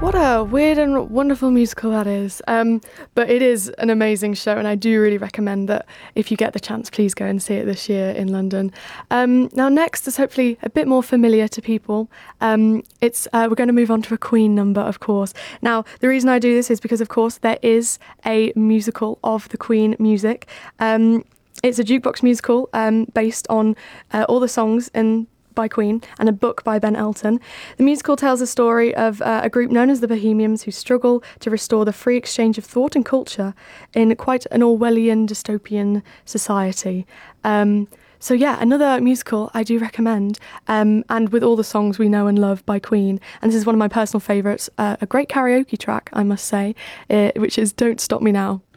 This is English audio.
What a weird and wonderful musical that is. But it is an amazing show, and I do really recommend that if you get the chance, please go and see it this year in London. Now, next is hopefully a bit more familiar to people. It's We're going to move on to a Queen number, of course. Now, the reason I do this is because, of course, there is a musical of the Queen music. It's a jukebox musical based on all the songs by Queen and a book by Ben Elton. The musical tells the story of a group known as the Bohemians who struggle to restore the free exchange of thought and culture in quite an Orwellian dystopian society. So yeah, another musical I do recommend, and with all the songs we know and love by Queen. And this is one of my personal favourites, a great karaoke track, I must say, which is Don't Stop Me Now.